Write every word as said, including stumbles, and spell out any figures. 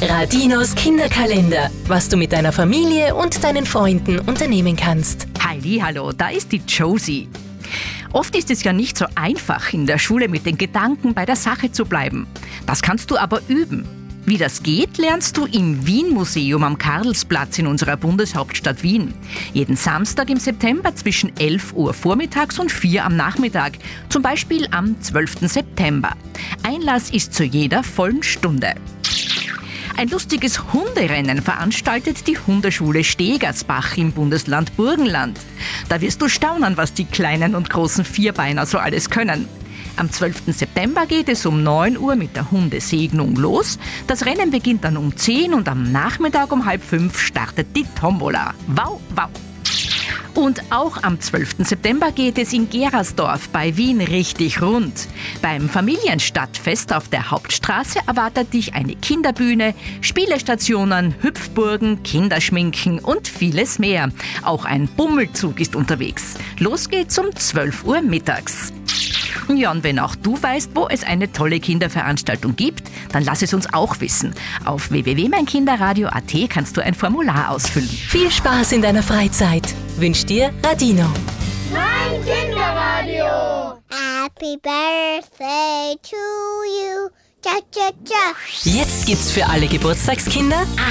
Radinos Kinderkalender, was du mit deiner Familie und deinen Freunden unternehmen kannst. Hallihallo, da ist die Josie. Oft ist es ja nicht so einfach, in der Schule mit den Gedanken bei der Sache zu bleiben. Das kannst du aber üben. Wie das geht, lernst du im Wien-Museum am Karlsplatz in unserer Bundeshauptstadt Wien. Jeden Samstag im September zwischen elf Uhr vormittags und vier am Nachmittag. Zum Beispiel am zwölften September. Einlass ist zu jeder vollen Stunde. Ein lustiges Hunderennen veranstaltet die Hundeschule Stegersbach im Bundesland Burgenland. Da wirst du staunen, was die kleinen und großen Vierbeiner so alles können. Am zwölften September geht es um neun Uhr mit der Hundesegnung los. Das Rennen beginnt dann um zehn und am Nachmittag um halb fünf startet die Tombola. Wow, wow! Und auch am zwölften September geht es in Gerersdorf bei Wien richtig rund. Beim Familienstadtfest auf der Hauptstraße erwartet dich eine Kinderbühne, Spielestationen, Hüpfburgen, Kinderschminken und vieles mehr. Auch ein Bummelzug ist unterwegs. Los geht's um zwölf Uhr mittags. Ja, und wenn auch du weißt, wo es eine tolle Kinderveranstaltung gibt, dann lass es uns auch wissen. Auf w w w punkt mein kinderradio punkt a t kannst du ein Formular ausfüllen. Viel Spaß in deiner Freizeit. Wünscht dir Radino. Mein Kinderradio. Happy Birthday to you. Cha, cha, cha. Jetzt gibt's für alle Geburtstagskinder